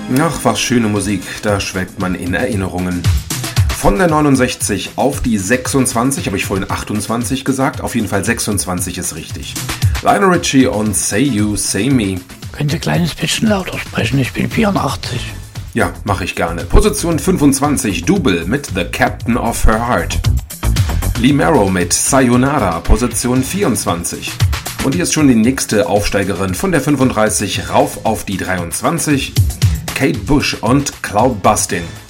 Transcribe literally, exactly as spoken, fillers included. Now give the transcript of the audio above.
Ach, was schöne Musik, da schwelgt man in Erinnerungen. Von der neunundsechzig auf die sechsundzwanzig, habe ich vorhin achtundzwanzig gesagt, auf jeden Fall sechsundzwanzig ist richtig. Lionel Richie und Say You, Say Me. Könnt ihr ein kleines bisschen lauter sprechen, ich bin vierundachtzig. Ja, mache ich gerne. Position fünfundzwanzig, Double mit The Captain of Her Heart. Lee Marrow mit Sayonara, Position vierundzwanzig. Und hier ist schon die nächste Aufsteigerin von der fünfunddreißig rauf auf die dreiundzwanzig. Kate Bush und Cloud Bustin'.